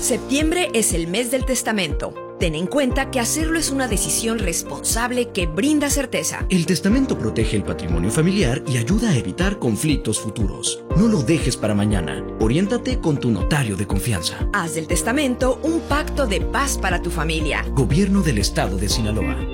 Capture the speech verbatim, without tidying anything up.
Septiembre es el mes del testamento. Ten en cuenta que hacerlo es una decisión responsable que brinda certeza. El testamento protege el patrimonio familiar y ayuda a evitar conflictos futuros. No lo dejes para mañana. Oriéntate con tu notario de confianza. Haz del testamento un pacto de paz para tu familia. Gobierno del Estado de Sinaloa.